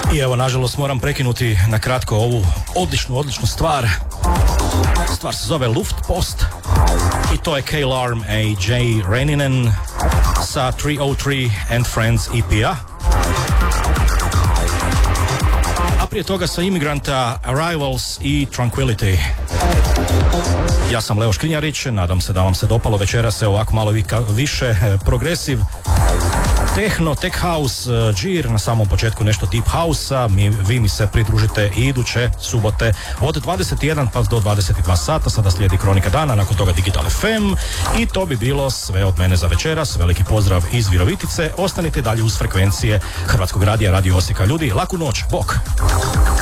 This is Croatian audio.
I evo, nažalost, moram prekinuti na kratko ovu odličnu stvar. Stvar se zove Luftpost i to je K-Larm a J. Reninen sa 303 and Friends EP-a. A prije toga sa Immigranta, Arrivals i Tranquility. Ja sam Leo Škrinjarić, nadam se da vam se dopalo večeras, ovako malo više progresiv techno, tech house, džir, na samom početku nešto deep house-a, vi mi se pridružite i iduće subote od 21 pa do 22 sata, sada slijedi Kronika dana, nakon toga Digital FM i to bi bilo sve od mene za večeras, veliki pozdrav iz Virovitice, ostanite dalje uz frekvencije Hrvatskog radija, Radio Osijeka. Ljudi, laku noć, bok!